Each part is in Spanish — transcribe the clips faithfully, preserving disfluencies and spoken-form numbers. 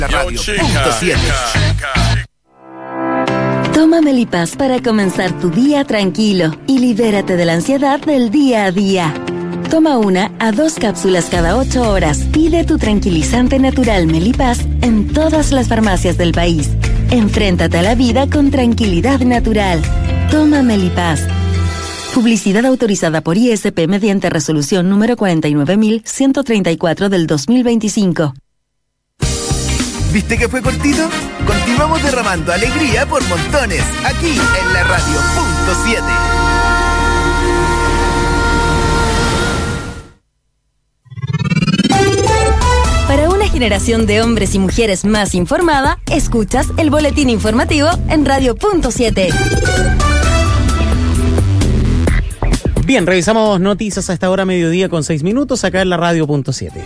La radio punto siete. Toma Melipaz para comenzar tu día tranquilo y libérate de la ansiedad del día a día. Toma una a dos cápsulas cada ocho horas. Pide tu tranquilizante natural Melipaz en todas las farmacias del país. Enfréntate a la vida con tranquilidad natural. Toma Melipaz. Publicidad autorizada por I S P mediante resolución número cuarenta y nueve mil ciento treinta y cuatro del dos mil veinticinco. ¿Viste que fue cortito? Continuamos derramando alegría por montones, aquí en la radio punto siete. Para una generación de hombres y mujeres más informada, escuchas el boletín informativo en radio punto siete. Bien, revisamos noticias a esta hora mediodía con seis minutos acá en la radio punto siete.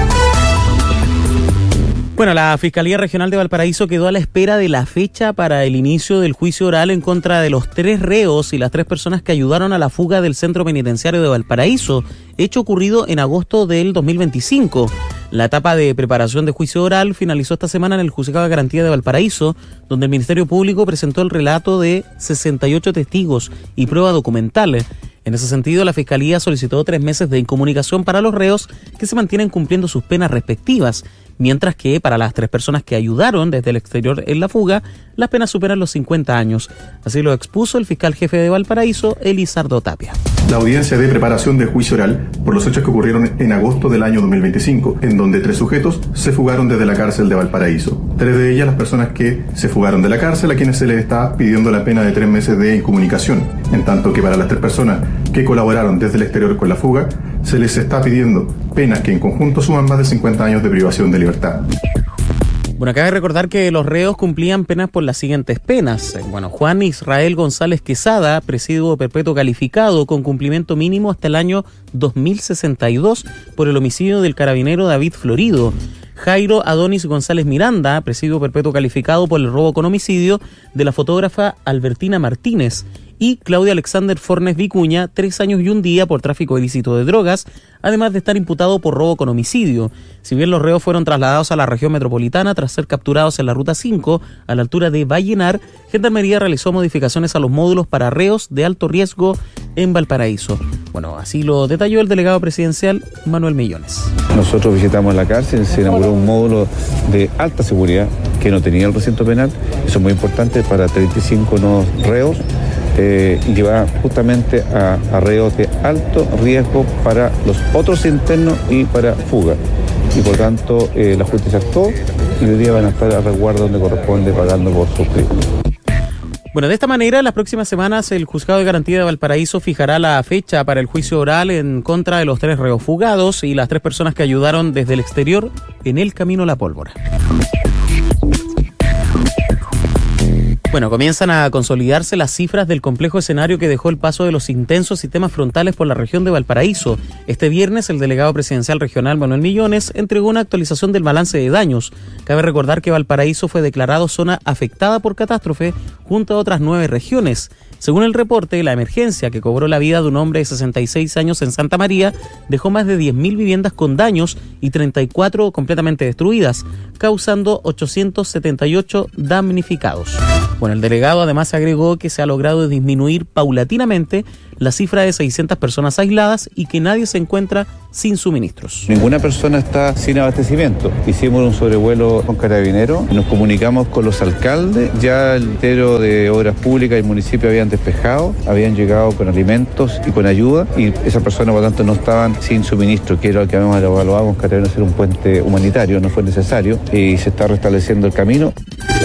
Bueno, la Fiscalía Regional de Valparaíso quedó a la espera de la fecha para el inicio del juicio oral en contra de los tres reos y las tres personas que ayudaron a la fuga del Centro Penitenciario de Valparaíso, hecho ocurrido en agosto del dos mil veinticinco. La etapa de preparación de juicio oral finalizó esta semana en el Juzgado de Garantía de Valparaíso, donde el Ministerio Público presentó el relato de sesenta y ocho testigos y prueba documental. En ese sentido, la Fiscalía solicitó tres meses de incomunicación para los reos que se mantienen cumpliendo sus penas respectivas, mientras que para las tres personas que ayudaron desde el exterior en la fuga, las penas superan los cincuenta años. Así lo expuso el fiscal jefe de Valparaíso, Elizardo Tapia. La audiencia de preparación de juicio oral por los hechos que ocurrieron en agosto del año dos mil veinticinco, en donde tres sujetos se fugaron desde la cárcel de Valparaíso. Tres de ellas las personas que se fugaron de la cárcel, a quienes se les está pidiendo la pena de tres meses de incomunicación, en tanto que para las tres personas que colaboraron desde el exterior con la fuga, se les está pidiendo penas que en conjunto suman más de cincuenta años de privación de libertad. Bueno, cabe recordar que los reos cumplían penas por las siguientes penas. Bueno, Juan Israel González Quesada, presidio perpetuo calificado con cumplimiento mínimo hasta el año dos mil sesenta y dos por el homicidio del carabinero David Florido. Jairo Adonis González Miranda, presidio perpetuo calificado por el robo con homicidio de la fotógrafa Albertina Martínez. Y Claudia Alexander Fornes Vicuña, tres años y un día por tráfico ilícito de drogas, además de estar imputado por robo con homicidio. Si bien los reos fueron trasladados a la región metropolitana tras ser capturados en la Ruta cinco, a la altura de Vallenar, Gendarmería realizó modificaciones a los módulos para reos de alto riesgo en Valparaíso. Bueno, así lo detalló el delegado presidencial Manuel Millones. Nosotros visitamos la cárcel, se inauguró un módulo de alta seguridad que no tenía el recinto penal. Eso es muy importante para treinta y cinco nuevos reos. Eh, y que va justamente a, a reos de alto riesgo para los otros internos y para fuga. Y por tanto, eh, la justicia actuó y hoy día van a estar a resguardo donde corresponde pagando por sus crímenes. Bueno, de esta manera, en las próximas semanas, el Juzgado de Garantía de Valparaíso fijará la fecha para el juicio oral en contra de los tres reos fugados y las tres personas que ayudaron desde el exterior en el camino a la pólvora. Bueno, comienzan a consolidarse las cifras del complejo escenario que dejó el paso de los intensos sistemas frontales por la región de Valparaíso. Este viernes, el delegado presidencial regional Manuel Millones entregó una actualización del balance de daños. Cabe recordar que Valparaíso fue declarado zona afectada por catástrofe junto a otras nueve regiones. Según el reporte, la emergencia que cobró la vida de un hombre de sesenta y seis años en Santa María dejó más de diez mil viviendas con daños y treinta y cuatro completamente destruidas, causando ochocientos setenta y ocho damnificados. Bueno, el delegado además agregó que se ha logrado disminuir paulatinamente la cifra de seiscientas personas aisladas y que nadie se encuentra sin suministros. Ninguna persona está sin abastecimiento. Hicimos un sobrevuelo con Carabineros, nos comunicamos con los alcaldes, ya el Ministerio de Obras Públicas y el municipio habían despejado, habían llegado con alimentos y con ayuda y esas personas por lo tanto no estaban sin suministro, que era lo que habíamos evaluado con Carabineros, hacer un puente humanitario, no fue necesario y se está restableciendo el camino.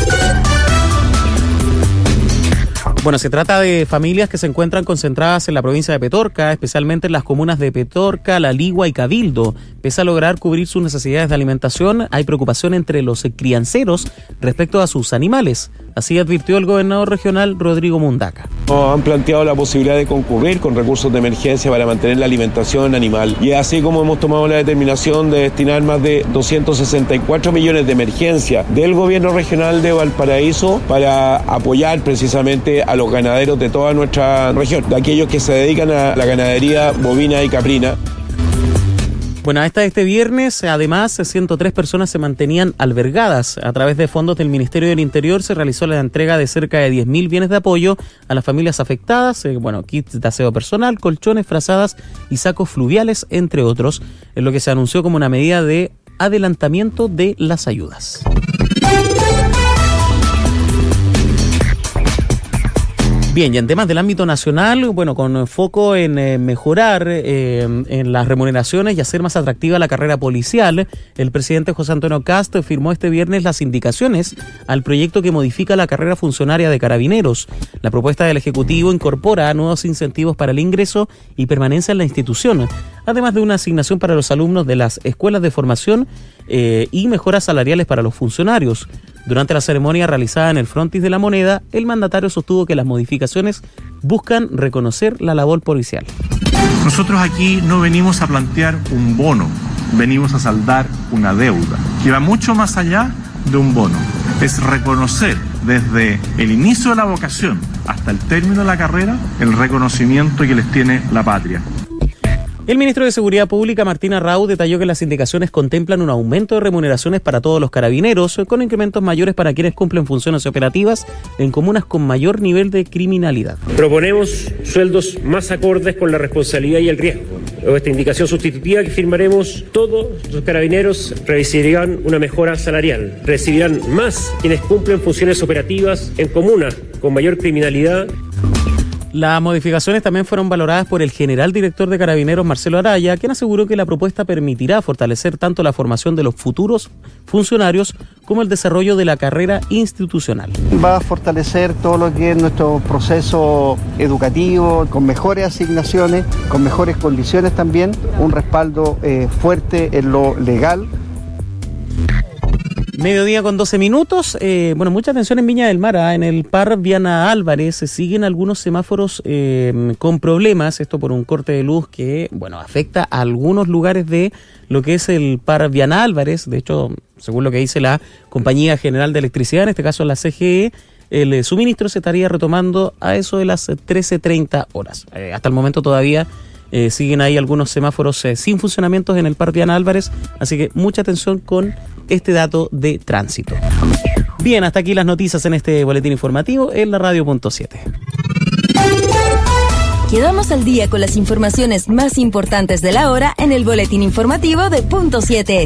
Bueno, se trata de familias que se encuentran concentradas en la provincia de Petorca, especialmente en las comunas de Petorca, La Ligua y Cabildo. Pese a lograr cubrir sus necesidades de alimentación, hay preocupación entre los crianceros respecto a sus animales. Así advirtió el gobernador regional Rodrigo Mundaca. Nos han planteado la posibilidad de concurrir con recursos de emergencia para mantener la alimentación animal. Y así como hemos tomado la determinación de destinar más de doscientos sesenta y cuatro millones de emergencia del gobierno regional de Valparaíso para apoyar precisamente a los ganaderos de toda nuestra región, de aquellos que se dedican a la ganadería bovina y caprina. Bueno, hasta este viernes, además, ciento tres personas se mantenían albergadas. A través de fondos del Ministerio del Interior se realizó la entrega de cerca de diez mil bienes de apoyo a las familias afectadas, eh, bueno, kits de aseo personal, colchones, frazadas y sacos fluviales, entre otros, en lo que se anunció como una medida de adelantamiento de las ayudas. Bien, y en temas del ámbito nacional, bueno, con foco en eh, mejorar eh, en las remuneraciones y hacer más atractiva la carrera policial, el presidente José Antonio Kast firmó este viernes las indicaciones al proyecto que modifica la carrera funcionaria de Carabineros. La propuesta del Ejecutivo incorpora nuevos incentivos para el ingreso y permanencia en la institución, además de una asignación para los alumnos de las escuelas de formación eh, y mejoras salariales para los funcionarios. Durante la ceremonia realizada en el frontis de la moneda, el mandatario sostuvo que las modificaciones buscan reconocer la labor policial. Nosotros aquí no venimos a plantear un bono, venimos a saldar una deuda que va mucho más allá de un bono. Es reconocer desde el inicio de la vocación hasta el término de la carrera el reconocimiento que les tiene la patria. El ministro de Seguridad Pública, Martín Arrau, detalló que las indicaciones contemplan un aumento de remuneraciones para todos los carabineros, con incrementos mayores para quienes cumplen funciones operativas en comunas con mayor nivel de criminalidad. Proponemos sueldos más acordes con la responsabilidad y el riesgo. Esta indicación sustitutiva que firmaremos, todos los carabineros recibirán una mejora salarial. Recibirán más quienes cumplen funciones operativas en comunas con mayor criminalidad. Las modificaciones también fueron valoradas por el general director de Carabineros, Marcelo Araya, quien aseguró que la propuesta permitirá fortalecer tanto la formación de los futuros funcionarios como el desarrollo de la carrera institucional. Va a fortalecer todo lo que es nuestro proceso educativo, con mejores asignaciones, con mejores condiciones también, un respaldo eh, fuerte en lo legal. Mediodía con doce minutos. Eh, bueno, mucha atención en Viña del Mar. ¿eh? En el par Viana Álvarez se siguen algunos semáforos eh, con problemas. Esto por un corte de luz que, bueno, afecta a algunos lugares de lo que es el par Viana Álvarez. De hecho, según lo que dice la Compañía General de Electricidad, en este caso la C G E, el eh, suministro se estaría retomando a eso de las trece treinta horas. Eh, hasta el momento todavía eh, siguen ahí algunos semáforos eh, sin funcionamientos en el par Viana Álvarez. Así que mucha atención con este dato de tránsito. Bien, hasta aquí las noticias en este boletín informativo en la radio punto siete. Quedamos al día con las informaciones más importantes de la hora en el boletín informativo de punto siete.